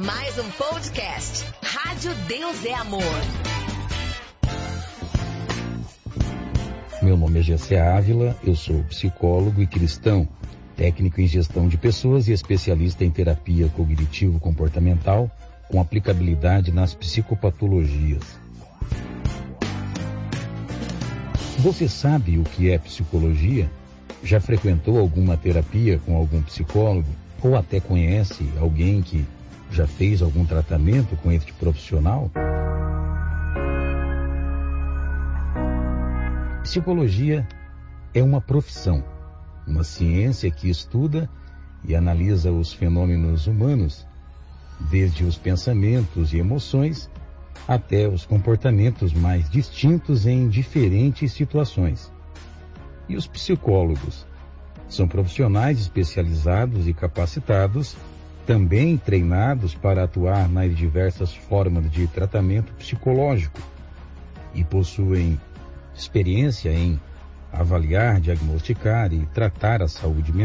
mais um podcast. Rádio Deus é Amor. Meu nome é Gessé Ávila, eu sou psicólogo e cristão, técnico em gestão de pessoas e especialista em terapia cognitivo-comportamental com aplicabilidade nas psicopatologias. Você sabe o que é psicologia? Já frequentou alguma terapia com algum psicólogo? Ou até conhece alguém que já fez algum tratamento com este profissional? Psicologia é uma profissão, uma ciência que estuda e analisa os fenômenos humanos, desde os pensamentos e emoções até os comportamentos mais distintos em diferentes situações. E os psicólogos são profissionais especializados e capacitados, também treinados para atuar nas diversas formas de tratamento psicológico e possuem experiência em avaliar, diagnosticar e tratar a saúde mental.